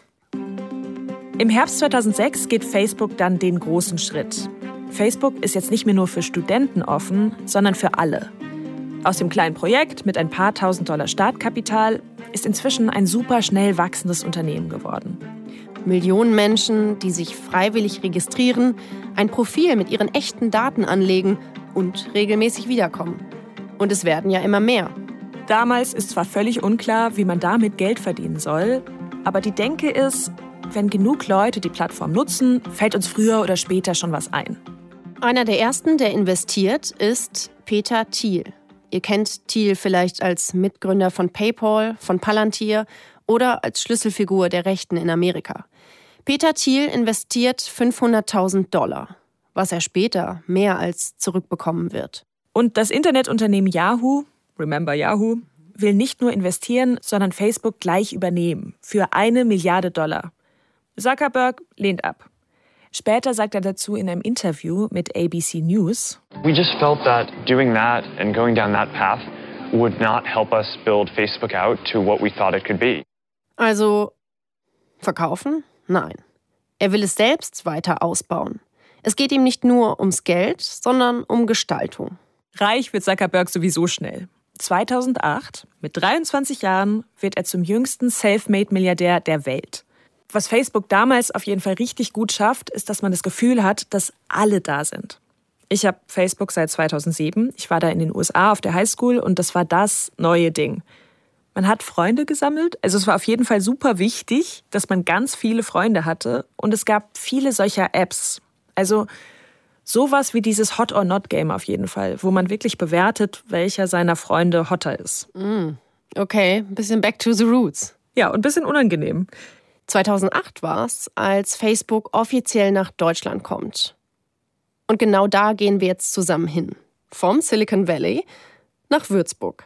Im Herbst 2006 geht Facebook dann den großen Schritt. Facebook ist jetzt nicht mehr nur für Studenten offen, sondern für alle. Aus dem kleinen Projekt mit ein paar $1.000 Startkapital ist inzwischen ein super schnell wachsendes Unternehmen geworden. Millionen Menschen, die sich freiwillig registrieren, ein Profil mit ihren echten Daten anlegen und regelmäßig wiederkommen. Und es werden ja immer mehr. Damals ist zwar völlig unklar, wie man damit Geld verdienen soll, aber die Denke ist, wenn genug Leute die Plattform nutzen, fällt uns früher oder später schon was ein. Einer der ersten, der investiert, ist Peter Thiel. Ihr kennt Thiel vielleicht als Mitgründer von PayPal, von Palantir oder als Schlüsselfigur der Rechten in Amerika. Peter Thiel investiert $500.000, was er später mehr als zurückbekommen wird. Und das Internetunternehmen Yahoo, remember Yahoo, will nicht nur investieren, sondern Facebook gleich übernehmen für $1 Milliarde. Zuckerberg lehnt ab. Später sagt er dazu in einem Interview mit ABC News: We just felt that doing that and going down that path would not help us build Facebook out to what we thought it could be. Also verkaufen? Nein. Er will es selbst weiter ausbauen. Es geht ihm nicht nur ums Geld, sondern um Gestaltung. Reich wird Zuckerberg sowieso schnell. 2008, mit 23 Jahren, wird er zum jüngsten Selfmade-Milliardär der Welt. Was Facebook damals auf jeden Fall richtig gut schafft, ist, dass man das Gefühl hat, dass alle da sind. Ich habe Facebook seit 2007. Ich war da in den USA auf der Highschool und das war das neue Ding. Man hat Freunde gesammelt. Also es war auf jeden Fall super wichtig, dass man ganz viele Freunde hatte. Und es gab viele solcher Apps. Also sowas wie dieses Hot-or-Not-Game auf jeden Fall, wo man wirklich bewertet, welcher seiner Freunde hotter ist. Okay, ein bisschen back to the roots. Ja, und ein bisschen unangenehm. 2008 war es, als Facebook offiziell nach Deutschland kommt. Und genau da gehen wir jetzt zusammen hin. Vom Silicon Valley nach Würzburg.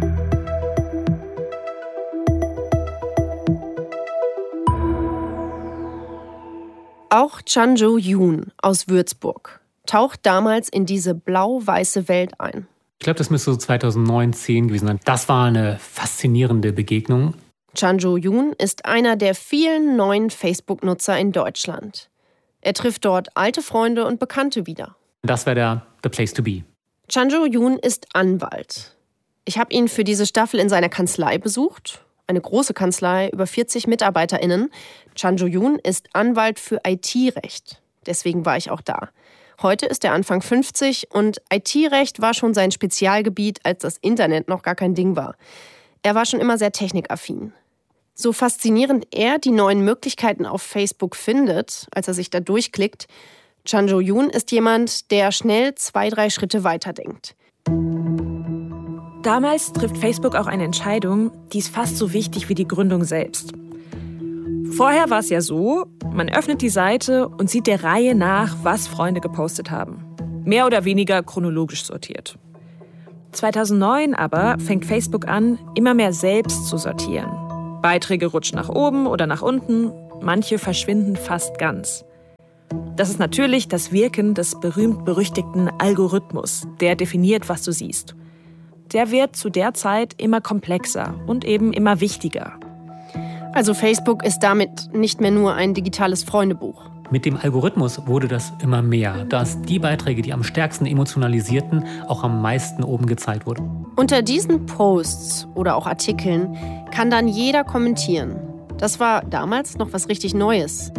Auch Chanjo Yoon aus Würzburg taucht damals in diese blau-weiße Welt ein. Ich glaube, das müsste so 2009, 2010 gewesen sein. Das war eine faszinierende Begegnung. Chanjo Yoon ist einer der vielen neuen Facebook-Nutzer in Deutschland. Er trifft dort alte Freunde und Bekannte wieder. Das wäre the place to be. Chanjo Yoon ist Anwalt. Ich habe ihn für diese Staffel in seiner Kanzlei besucht. Eine große Kanzlei, über 40 MitarbeiterInnen. Chanjo Yoon ist Anwalt für IT-Recht. Deswegen war ich auch da. Heute ist er Anfang 50 und IT-Recht war schon sein Spezialgebiet, als das Internet noch gar kein Ding war. Er war schon immer sehr technikaffin. So faszinierend er die neuen Möglichkeiten auf Facebook findet, als er sich da durchklickt, Chanjo Yoon ist jemand, der schnell 2-3 Schritte weiterdenkt. Damals trifft Facebook auch eine Entscheidung, die ist fast so wichtig wie die Gründung selbst. Vorher war es ja so, man öffnet die Seite und sieht der Reihe nach, was Freunde gepostet haben. Mehr oder weniger chronologisch sortiert. 2009 aber fängt Facebook an, immer mehr selbst zu sortieren. Beiträge rutschen nach oben oder nach unten, manche verschwinden fast ganz. Das ist natürlich das Wirken des berühmt-berüchtigten Algorithmus, der definiert, was du siehst. Der wird zu der Zeit immer komplexer und eben immer wichtiger. Also Facebook ist damit nicht mehr nur ein digitales Freundebuch. Mit dem Algorithmus wurde das immer mehr, dass die Beiträge, die am stärksten emotionalisierten, auch am meisten oben gezeigt wurden. Unter diesen Posts oder auch Artikeln kann dann jeder kommentieren. Das war damals noch was richtig Neues.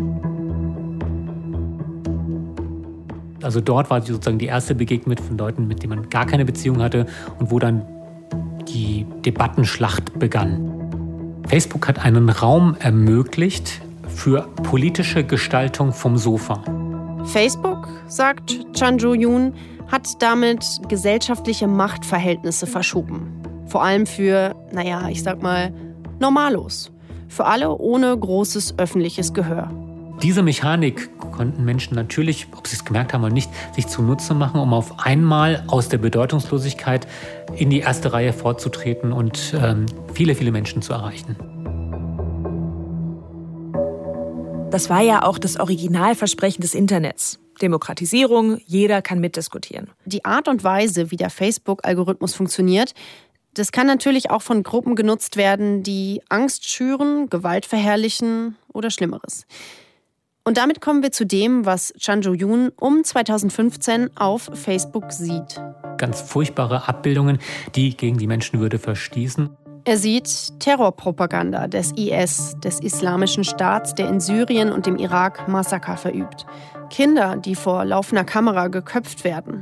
Also dort war sozusagen die erste Begegnung von Leuten, mit denen man gar keine Beziehung hatte und wo dann die Debattenschlacht begann. Facebook hat einen Raum ermöglicht für politische Gestaltung vom Sofa. Facebook, sagt Chan Jo-yoon, hat damit gesellschaftliche Machtverhältnisse verschoben. Vor allem für, Normalos. Für alle ohne großes öffentliches Gehör. Diese Mechanik konnten Menschen natürlich, ob sie es gemerkt haben oder nicht, sich zunutze machen, um auf einmal aus der Bedeutungslosigkeit in die erste Reihe vorzutreten und viele, viele Menschen zu erreichen. Das war ja auch das Originalversprechen des Internets. Demokratisierung, jeder kann mitdiskutieren. Die Art und Weise, wie der Facebook-Algorithmus funktioniert, das kann natürlich auch von Gruppen genutzt werden, die Angst schüren, Gewalt verherrlichen oder Schlimmeres. Und damit kommen wir zu dem, was Chan Jo-yoon um 2015 auf Facebook sieht. Ganz furchtbare Abbildungen, die gegen die Menschenwürde verstießen. Er sieht Terrorpropaganda des IS, des Islamischen Staats, der in Syrien und dem Irak Massaker verübt. Kinder, die vor laufender Kamera geköpft werden.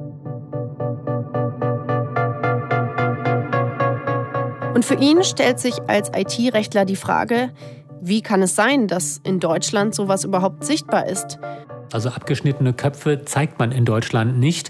Und für ihn stellt sich als IT-Rechtler die Frage, wie kann es sein, dass in Deutschland sowas überhaupt sichtbar ist? Also abgeschnittene Köpfe zeigt man in Deutschland nicht.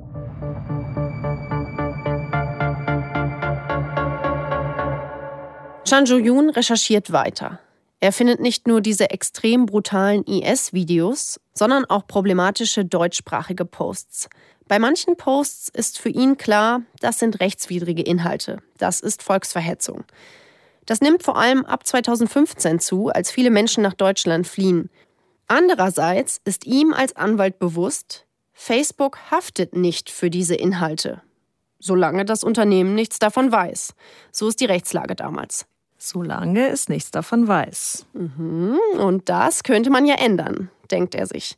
Chan Jo-yoon recherchiert weiter. Er findet nicht nur diese extrem brutalen IS-Videos, sondern auch problematische deutschsprachige Posts. Bei manchen Posts ist für ihn klar, das sind rechtswidrige Inhalte. Das ist Volksverhetzung. Das nimmt vor allem ab 2015 zu, als viele Menschen nach Deutschland fliehen. Andererseits ist ihm als Anwalt bewusst, Facebook haftet nicht für diese Inhalte. Solange das Unternehmen nichts davon weiß. So ist die Rechtslage damals. Solange es nichts davon weiß. Und das könnte man ja ändern, denkt er sich.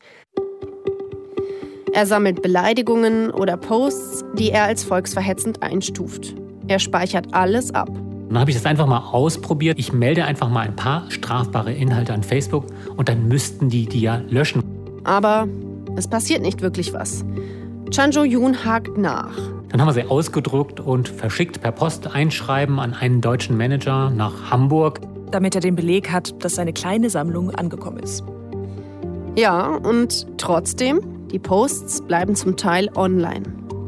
Er sammelt Beleidigungen oder Posts, die er als volksverhetzend einstuft. Er speichert alles ab. Dann habe ich das einfach mal ausprobiert. Ich melde einfach mal ein paar strafbare Inhalte an Facebook und dann müssten die ja löschen. Aber es passiert nicht wirklich was. Chan Jo-yoon hakt nach. Dann haben wir sie ausgedruckt und verschickt per Post einschreiben an einen deutschen Manager nach Hamburg. Damit er den Beleg hat, dass seine kleine Sammlung angekommen ist. Ja, und trotzdem, die Posts bleiben zum Teil online.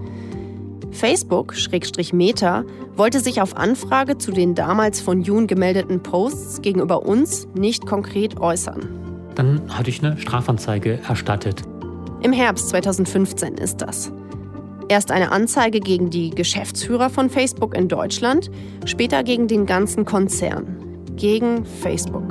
Facebook-Meta wollte sich auf Anfrage zu den damals von Yoon gemeldeten Posts gegenüber uns nicht konkret äußern. Dann hatte ich eine Strafanzeige erstattet. Im Herbst 2015 ist das. Erst eine Anzeige gegen die Geschäftsführer von Facebook in Deutschland, später gegen den ganzen Konzern. Gegen Facebook.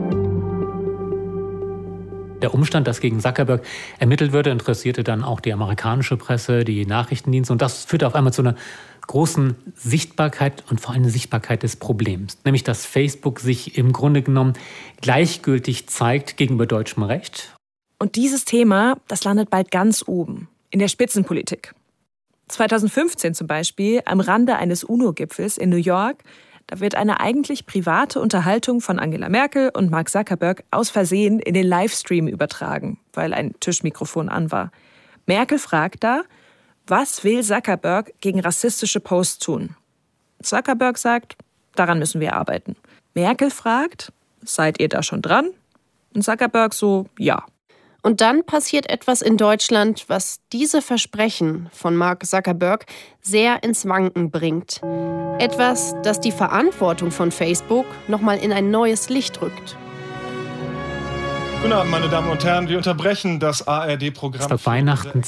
Der Umstand, dass gegen Zuckerberg ermittelt würde, interessierte dann auch die amerikanische Presse, die Nachrichtendienste. Und das führte auf einmal zu einer großen Sichtbarkeit und vor allem eine Sichtbarkeit des Problems. Nämlich, dass Facebook sich im Grunde genommen gleichgültig zeigt gegenüber deutschem Recht. Und dieses Thema, das landet bald ganz oben, in der Spitzenpolitik. 2015 zum Beispiel, am Rande eines UNO-Gipfels in New York, da wird eine eigentlich private Unterhaltung von Angela Merkel und Mark Zuckerberg aus Versehen in den Livestream übertragen, weil ein Tischmikrofon an war. Merkel fragt da, was will Zuckerberg gegen rassistische Posts tun? Zuckerberg sagt, daran müssen wir arbeiten. Merkel fragt, seid ihr da schon dran? Und Zuckerberg so, ja. Und dann passiert etwas in Deutschland, was diese Versprechen von Mark Zuckerberg sehr ins Wanken bringt. Etwas, das die Verantwortung von Facebook nochmal in ein neues Licht rückt. Guten Abend, meine Damen und Herren. Wir unterbrechen das ARD-Programm. Es war Weihnachten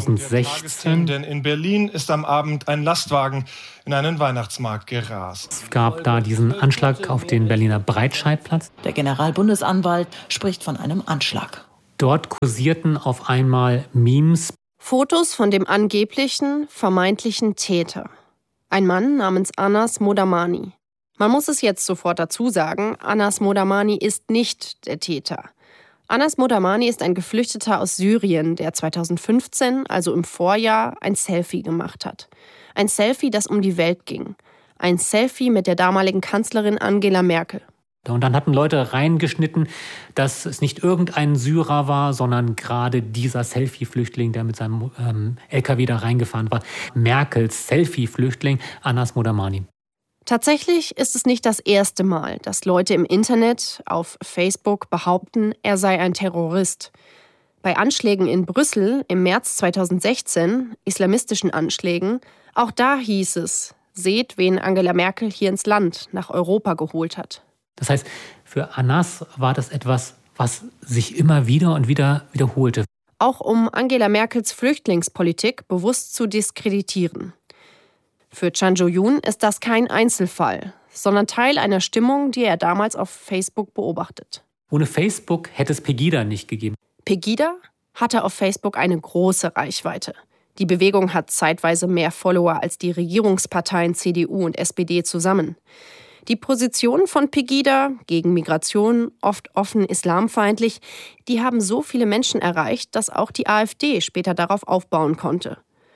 2016. Denn in Berlin ist am Abend ein Lastwagen in einen Weihnachtsmarkt gerast. Es gab da diesen Anschlag auf den Berliner Breitscheidplatz. Der Generalbundesanwalt spricht von einem Anschlag. Dort kursierten auf einmal Memes. Fotos von dem angeblichen, vermeintlichen Täter. Ein Mann namens Anas Modamani. Man muss es jetzt sofort dazu sagen, Anas Modamani ist nicht der Täter. Anas Modamani ist ein Geflüchteter aus Syrien, der 2015, also im Vorjahr, ein Selfie gemacht hat. Ein Selfie, das um die Welt ging. Ein Selfie mit der damaligen Kanzlerin Angela Merkel. Und dann hatten Leute reingeschnitten, dass es nicht irgendein Syrer war, sondern gerade dieser Selfie-Flüchtling, der mit seinem LKW da reingefahren war. Merkels Selfie-Flüchtling, Anas Modamani. Tatsächlich ist es nicht das erste Mal, dass Leute im Internet, auf Facebook, behaupten, er sei ein Terrorist. Bei Anschlägen in Brüssel im März 2016, islamistischen Anschlägen, auch da hieß es, seht, wen Angela Merkel hier ins Land, nach Europa geholt hat. Das heißt, für Anas war das etwas, was sich immer wieder und wieder wiederholte. Auch um Angela Merkels Flüchtlingspolitik bewusst zu diskreditieren. Für Chan Jo-yoon ist das kein Einzelfall, sondern Teil einer Stimmung, die er damals auf Facebook beobachtet. Ohne Facebook hätte es Pegida nicht gegeben. Pegida hatte auf Facebook eine große Reichweite. Die Bewegung hat zeitweise mehr Follower als die Regierungsparteien CDU und SPD zusammen. Die Positionen von Pegida gegen Migration, oft offen islamfeindlich, die haben so viele Menschen erreicht, dass auch die AfD später darauf aufbauen konnte.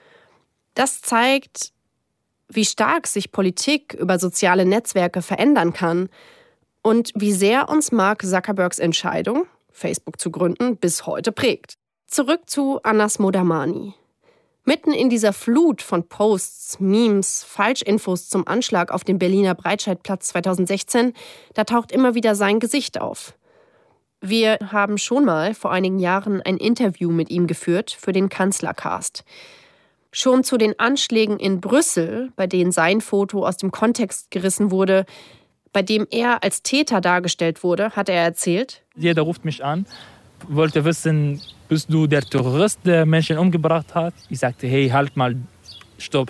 Das zeigt, wie stark sich Politik über soziale Netzwerke verändern kann und wie sehr uns Mark Zuckerbergs Entscheidung, Facebook zu gründen, bis heute prägt. Zurück zu Anas Modamani. Mitten in dieser Flut von Posts, Memes, Falschinfos zum Anschlag auf dem Berliner Breitscheidplatz 2016, da taucht immer wieder sein Gesicht auf. Wir haben schon mal vor einigen Jahren ein Interview mit ihm geführt für den Kanzlercast. Schon zu den Anschlägen in Brüssel, bei denen sein Foto aus dem Kontext gerissen wurde, bei dem er als Täter dargestellt wurde, hat er erzählt: Jeder ruft mich an, wollte wissen, bist du der Terrorist, der Menschen umgebracht hat? Ich sagte, hey, halt mal, stopp.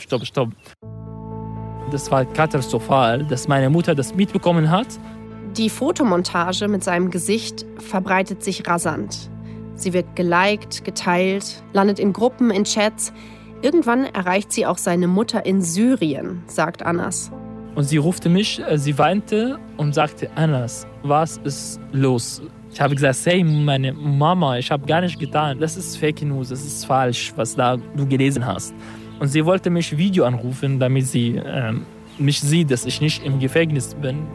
Das war katastrophal, dass meine Mutter das mitbekommen hat. Die Fotomontage mit seinem Gesicht verbreitet sich rasant. Sie wird geliked, geteilt, landet in Gruppen, in Chats. Irgendwann erreicht sie auch seine Mutter in Syrien, sagt Anas. Und sie rufte mich, sie weinte und sagte, Anas, was ist los? Ich habe gesagt, hey, meine Mama, ich habe gar nicht getan. Das ist Fake News, das ist falsch, was da du gelesen hast. Und sie wollte mich Video anrufen, damit sie mich sieht, dass ich nicht im Gefängnis bin.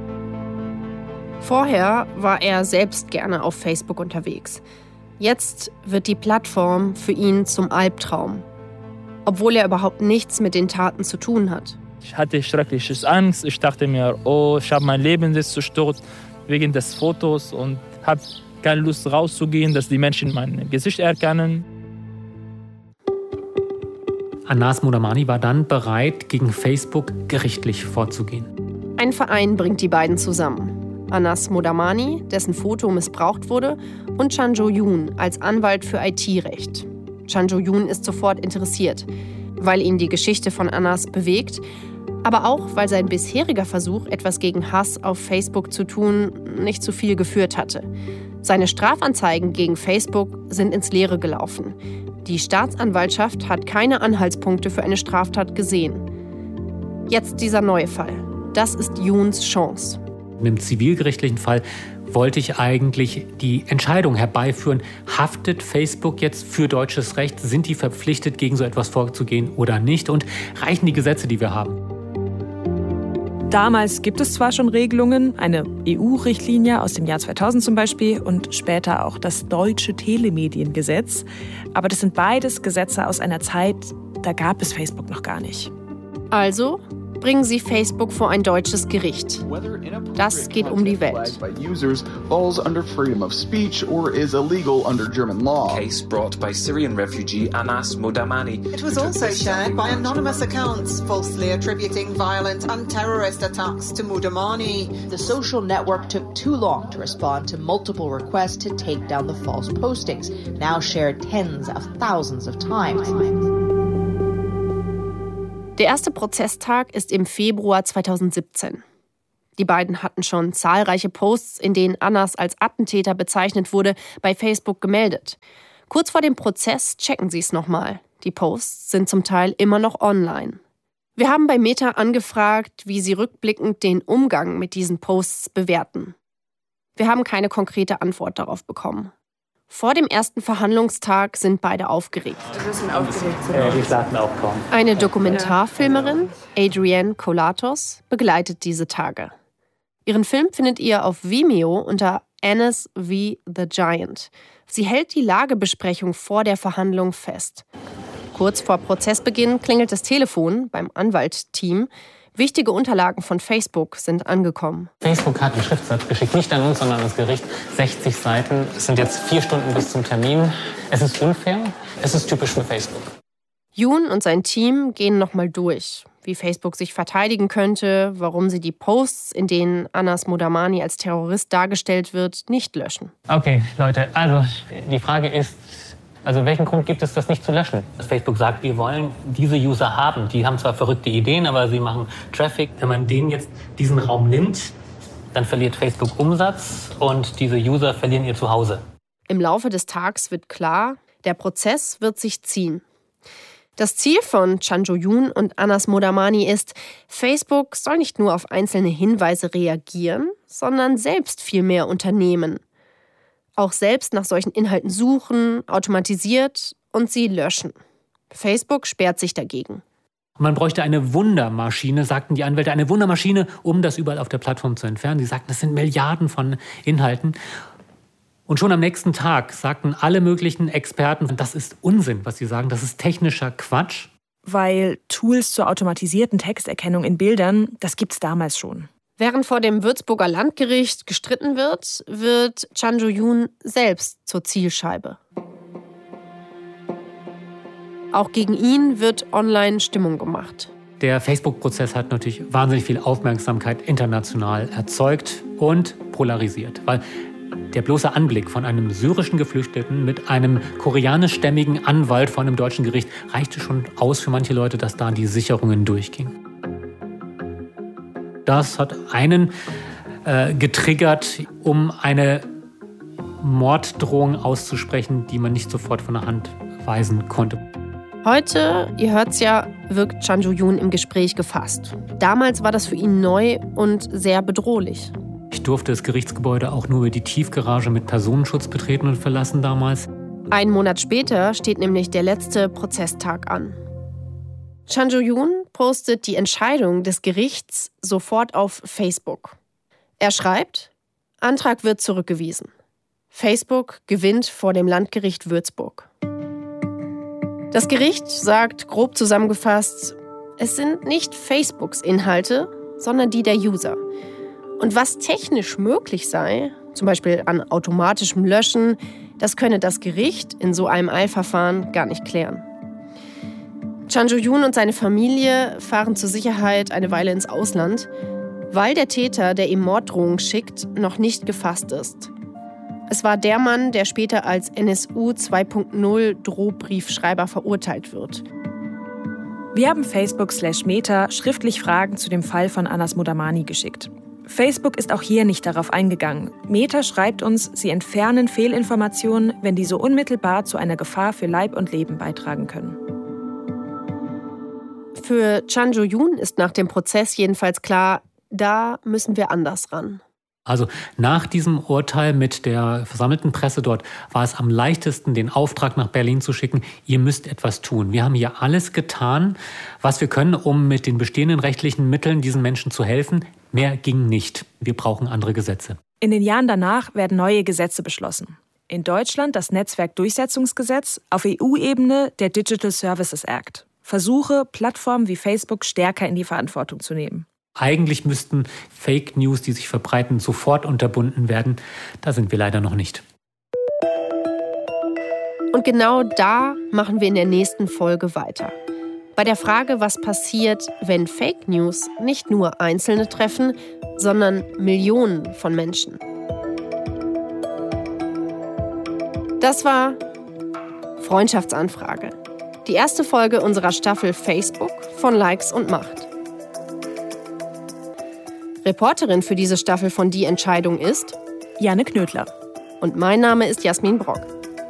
Vorher war er selbst gerne auf Facebook unterwegs. Jetzt wird die Plattform für ihn zum Albtraum. Obwohl er überhaupt nichts mit den Taten zu tun hat. Ich hatte schreckliche Angst. Ich dachte mir, ich habe mein Leben jetzt zerstört wegen des Fotos und habe keine Lust rauszugehen, dass die Menschen mein Gesicht erkennen. Anas Modamani war dann bereit, gegen Facebook gerichtlich vorzugehen. Ein Verein bringt die beiden zusammen. Anas Modamani, dessen Foto missbraucht wurde, und Chan Jo-yoon als Anwalt für IT-Recht. Chan Jo-yoon ist sofort interessiert, weil ihn die Geschichte von Anas bewegt, aber auch, weil sein bisheriger Versuch, etwas gegen Hass auf Facebook zu tun, nicht zu viel geführt hatte. Seine Strafanzeigen gegen Facebook sind ins Leere gelaufen. Die Staatsanwaltschaft hat keine Anhaltspunkte für eine Straftat gesehen. Jetzt dieser neue Fall. Das ist Yoons Chance. Im zivilgerichtlichen Fall wollte ich eigentlich die Entscheidung herbeiführen, haftet Facebook jetzt für deutsches Recht? Sind die verpflichtet, gegen so etwas vorzugehen oder nicht? Und reichen die Gesetze, die wir haben? Damals gibt es zwar schon Regelungen, eine EU-Richtlinie aus dem Jahr 2000 zum Beispiel und später auch das deutsche Telemediengesetz, aber das sind beides Gesetze aus einer Zeit, da gab es Facebook noch gar nicht. Also bringen sie Facebook vor ein deutsches Gericht. Das geht um die Welt. Case brought by Syrian refugee Anas Modamani. It was also shared by anonymous accounts, falsely attributing violent and terrorist attacks to Modamani. The social network took too long to respond to multiple requests to take down the false postings, now shared tens of thousands of times. Der erste Prozesstag ist im Februar 2017. Die beiden hatten schon zahlreiche Posts, in denen Anas als Attentäter bezeichnet wurde, bei Facebook gemeldet. Kurz vor dem Prozess checken sie es nochmal. Die Posts sind zum Teil immer noch online. Wir haben bei Meta angefragt, wie sie rückblickend den Umgang mit diesen Posts bewerten. Wir haben keine konkrete Antwort darauf bekommen. Vor dem ersten Verhandlungstag sind beide aufgeregt. Die sagten auch kaum. Eine Dokumentarfilmerin, Adrienne Kolatos, begleitet diese Tage. Ihren Film findet ihr auf Vimeo unter Anas v. The Giant. Sie hält die Lagebesprechung vor der Verhandlung fest. Kurz vor Prozessbeginn klingelt das Telefon beim Anwaltteam. Wichtige Unterlagen von Facebook sind angekommen. Facebook hat einen Schriftsatz geschickt, nicht an uns, sondern an das Gericht. 60 Seiten. Es sind jetzt 4 Stunden bis zum Termin. Es ist unfair. Es ist typisch für Facebook. Yoon und sein Team gehen nochmal durch, wie Facebook sich verteidigen könnte, warum sie die Posts, in denen Anas Modamani als Terrorist dargestellt wird, nicht löschen. Okay, Leute, also die Frage ist, welchen Grund gibt es, das nicht zu löschen? Facebook sagt, wir wollen diese User haben. Die haben zwar verrückte Ideen, aber sie machen Traffic. Wenn man denen jetzt diesen Raum nimmt, dann verliert Facebook Umsatz und diese User verlieren ihr Zuhause. Im Laufe des Tags wird klar, der Prozess wird sich ziehen. Das Ziel von Chan Jo-yoon und Anas Modamani ist, Facebook soll nicht nur auf einzelne Hinweise reagieren, sondern selbst viel mehr unternehmen. Auch selbst nach solchen Inhalten suchen, automatisiert und sie löschen. Facebook sperrt sich dagegen. Man bräuchte eine Wundermaschine, sagten die Anwälte, eine Wundermaschine, um das überall auf der Plattform zu entfernen. Sie sagten, das sind Milliarden von Inhalten. Und schon am nächsten Tag sagten alle möglichen Experten, das ist Unsinn, was sie sagen, das ist technischer Quatsch. Weil Tools zur automatisierten Texterkennung in Bildern, das gibt's damals schon. Während vor dem Würzburger Landgericht gestritten wird, wird Chan Jo-yoon selbst zur Zielscheibe. Auch gegen ihn wird online Stimmung gemacht. Der Facebook-Prozess hat natürlich wahnsinnig viel Aufmerksamkeit international erzeugt und polarisiert. Weil der bloße Anblick von einem syrischen Geflüchteten mit einem koreanischstämmigen Anwalt vor einem deutschen Gericht reichte schon aus für manche Leute, dass da die Sicherungen durchgingen. Das hat einen getriggert, um eine Morddrohung auszusprechen, die man nicht sofort von der Hand weisen konnte. Heute, ihr hört's ja, wirkt Chan Jo-yoon im Gespräch gefasst. Damals war das für ihn neu und sehr bedrohlich. Ich durfte das Gerichtsgebäude auch nur über die Tiefgarage mit Personenschutz betreten und verlassen damals. Einen Monat später steht nämlich der letzte Prozesstag an. Chan Jo-yoon postet die Entscheidung des Gerichts sofort auf Facebook. Er schreibt, Antrag wird zurückgewiesen. Facebook gewinnt vor dem Landgericht Würzburg. Das Gericht sagt grob zusammengefasst, es sind nicht Facebooks Inhalte, sondern die der User. Und was technisch möglich sei, zum Beispiel an automatischem Löschen, das könne das Gericht in so einem Eilverfahren gar nicht klären. Chan Jo-yoon und seine Familie fahren zur Sicherheit eine Weile ins Ausland, weil der Täter, der ihm Morddrohungen schickt, noch nicht gefasst ist. Es war der Mann, der später als NSU 2.0 Drohbriefschreiber verurteilt wird. Wir haben Facebook/Meta schriftlich Fragen zu dem Fall von Anas Modamani geschickt. Facebook ist auch hier nicht darauf eingegangen. Meta schreibt uns, sie entfernen Fehlinformationen, wenn diese unmittelbar zu einer Gefahr für Leib und Leben beitragen können. Für Chan Jo-yoon ist nach dem Prozess jedenfalls klar, da müssen wir anders ran. Also nach diesem Urteil mit der versammelten Presse dort war es am leichtesten, den Auftrag nach Berlin zu schicken, ihr müsst etwas tun. Wir haben hier alles getan, was wir können, um mit den bestehenden rechtlichen Mitteln diesen Menschen zu helfen. Mehr ging nicht. Wir brauchen andere Gesetze. In den Jahren danach werden neue Gesetze beschlossen. In Deutschland das Netzwerkdurchsetzungsgesetz, auf EU-Ebene der Digital Services Act. Versuche, Plattformen wie Facebook stärker in die Verantwortung zu nehmen. Eigentlich müssten Fake News, die sich verbreiten, sofort unterbunden werden. Da sind wir leider noch nicht. Und genau da machen wir in der nächsten Folge weiter. Bei der Frage, was passiert, wenn Fake News nicht nur Einzelne treffen, sondern Millionen von Menschen. Das war Freundschaftsanfrage. Die erste Folge unserer Staffel Facebook von Likes und Macht. Reporterin für diese Staffel von Die Entscheidung ist Janne Knödler. Und mein Name ist Jasmin Brock.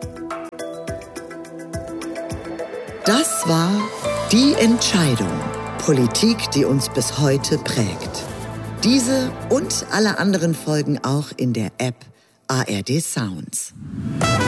Das war Die Entscheidung. Politik, die uns bis heute prägt. Diese und alle anderen Folgen auch in der App ARD Sounds.